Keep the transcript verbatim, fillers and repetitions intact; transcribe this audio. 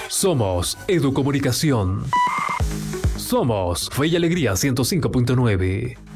Somos Educomunicación. Somos Fe y Alegría ciento cinco punto nueve.